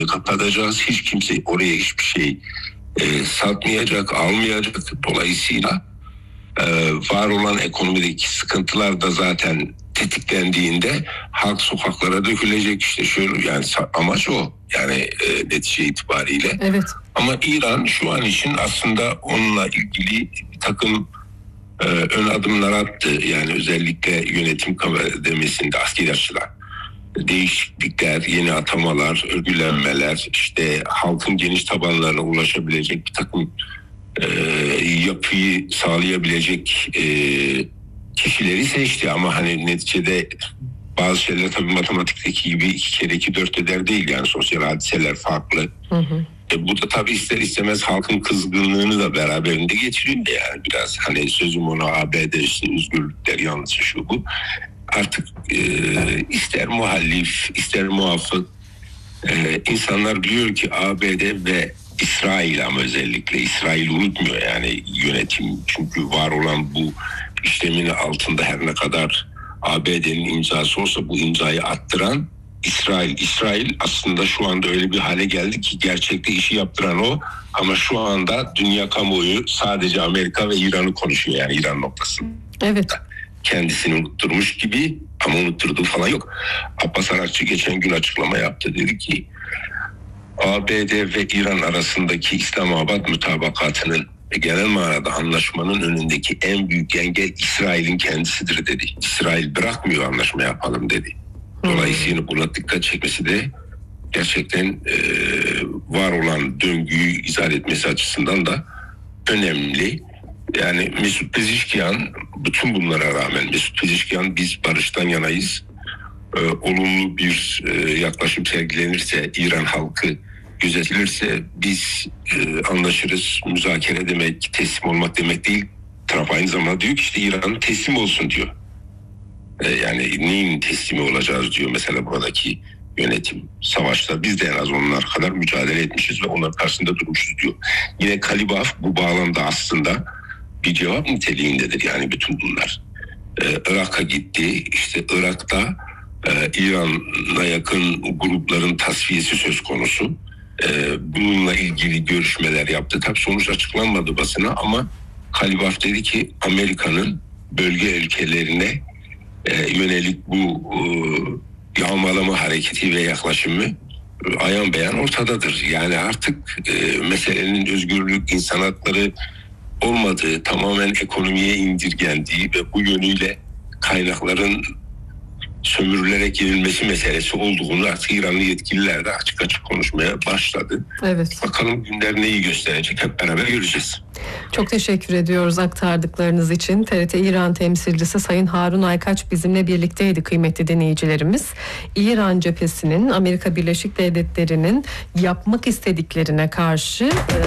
kapatacağız. Hiç kimse oraya hiçbir şey satmayacak, almayacak. Dolayısıyla var olan ekonomideki sıkıntılar da zaten tetiklendiğinde halk sokaklara dökülecek. İşte şöyle, yani amaç o. Yani netice itibariyle. Evet. Ama İran şu an için aslında onunla ilgili bir takım ön adımlar attı. Yani özellikle yönetim kademesinde askeri açıdan değişiklikler, yeni atamalar, örgülenmeler, işte halkın geniş tabanlarına ulaşabilecek bir takım yapıyı sağlayabilecek kişileri seçti. Ama hani neticede bazı şeyler tabii matematikteki gibi 2 kere 2 4 eder değil, yani sosyal hadiseler farklı. Bu da tabii ister istemez halkın kızgınlığını da beraberinde getiriyor, yani biraz hani sözüm ona ABD işte özgürlükler yanlısı şu bu. Artık ister muhalif ister muafık insanlar biliyor ki ABD ve İsrail, ama özellikle İsrail unutmuyor yani yönetim, çünkü var olan bu işlemin altında her ne kadar ABD'nin imzası olsa bu imzayı attıran İsrail. İsrail aslında şu anda öyle bir hale geldi ki gerçekte işi yaptıran o, ama şu anda dünya kamuoyu sadece Amerika ve İran'ı konuşuyor, yani İran noktasında. Evet. Kendisini unutturmuş gibi, ama unutturduğu falan yok. Abbas Arakçı geçen gün açıklama yaptı, dedi ki ABD ve İran arasındaki İslamabad mutabakatının ve genel manada anlaşmanın önündeki en büyük engel İsrail'in kendisidir dedi. İsrail bırakmıyor anlaşma yapalım dedi. Dolayısıyla buna dikkat çekmesi de gerçekten var olan döngüyü izah etmesi açısından da önemli. Yani Mesut Pezeshkian, bütün bunlara rağmen Mesut Pezeshkian biz barıştan yanayız, olumlu bir yaklaşım sergilenirse, İran halkı gözetilirse biz anlaşırız. Müzakere demek teslim olmak demek değil. Trump aynı zamanda diyor ki işte İran teslim olsun diyor. Yani neyin teslimi olacağız diyor mesela buradaki yönetim. Savaşta biz de en az onlar kadar mücadele etmişiz ve onlar karşısında durmuşuz diyor. Yine Kalibaf bu bağlamda aslında bir cevap niteliğindedir. Yani bütün bunlar. Irak'a gitti. İşte Irak'ta İran'a yakın grupların tasfiyesi söz konusu. Bununla ilgili görüşmeler yaptı. Tabii sonuç açıklanmadı basına, ama Kalibaf dedi ki Amerika'nın bölge ülkelerine yönelik bu yağmalama hareketi ve yaklaşımı ayan beyan ortadadır. Yani artık meselenin özgürlük, insan hakları olmadığı, tamamen ekonomiye indirgendiği ve bu yönüyle kaynakların sömürülerek yenilmesi meselesi olduğunu artık İranlı yetkililer de açık açık konuşmaya başladı. Evet. Bakalım günler neyi gösterecek, hep beraber göreceğiz. Çok teşekkür ediyoruz aktardıklarınız için. TRT İran temsilcisi Sayın Harun Aykaç bizimle birlikteydi kıymetli dinleyicilerimiz. İran cephesinin Amerika Birleşik Devletleri'nin yapmak istediklerine karşı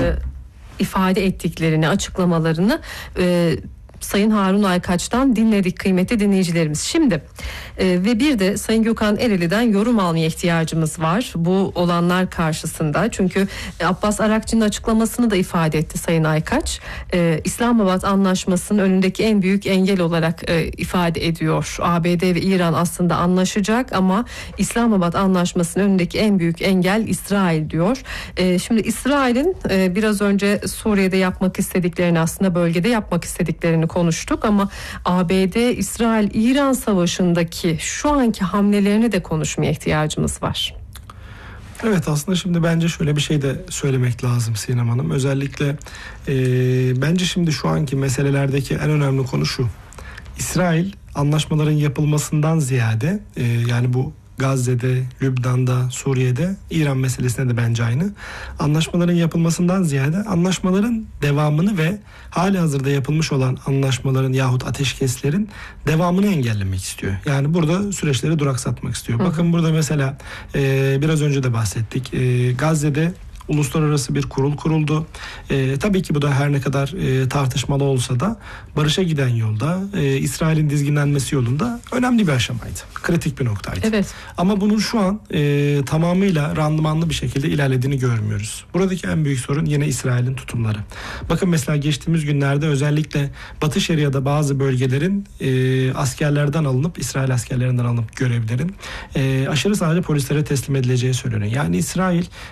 ifade ettiklerini, açıklamalarını Sayın Harun Aykaç'tan dinledik kıymetli dinleyicilerimiz. Şimdi ve bir de Sayın Gökhan Ereğli'den yorum almaya ihtiyacımız var bu olanlar karşısında. Çünkü Abbas Arakçı'nın açıklamasını da ifade etti Sayın Aykaç. İslamabad Anlaşması'nın önündeki en büyük engel olarak ifade ediyor. ABD ve İran aslında anlaşacak ama İslamabad Anlaşması'nın önündeki en büyük engel İsrail diyor. Şimdi İsrail'in biraz önce Suriye'de yapmak istediklerini, aslında bölgede yapmak istediklerini konuştuk ama ABD, İsrail, İran savaşındaki şu anki hamlelerini de konuşmaya ihtiyacımız var. Evet, aslında şimdi bence şöyle bir şey de söylemek lazım Sinem Hanım. Özellikle bence şimdi şu anki meselelerdeki en önemli konu şu. İsrail anlaşmaların yapılmasından ziyade yani bu Gazze'de, Lübnan'da, Suriye'de, İran meselesine de bence aynı. Anlaşmaların yapılmasından ziyade anlaşmaların devamını ve halihazırda yapılmış olan anlaşmaların yahut ateşkeslerin devamını engellemek istiyor. Yani burada süreçleri duraksatmak istiyor. Bakın burada mesela biraz önce de bahsettik. Gazze'de uluslararası bir kurul kuruldu. Tabii ki bu da her ne kadar tartışmalı olsa da barışa giden yolda, İsrail'in dizginlenmesi yolunda önemli bir aşamaydı. Kritik bir noktaydı. Evet. Ama bunun şu an tamamıyla randımanlı bir şekilde ilerlediğini görmüyoruz. Buradaki en büyük sorun yine İsrail'in tutumları. Bakın mesela geçtiğimiz günlerde özellikle Batı Şeria'da bazı bölgelerin askerlerden alınıp, İsrail askerlerinden alınıp görevlerin aşırı sağcı polislere teslim edileceği söyleniyor. Yani İsrail